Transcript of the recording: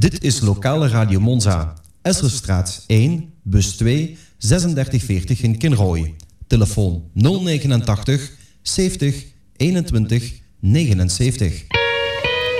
Dit is lokale Radio Monza. Esserstraat 1, bus 2, 3640 in Kinrooi. Telefoon 089 70 21 79.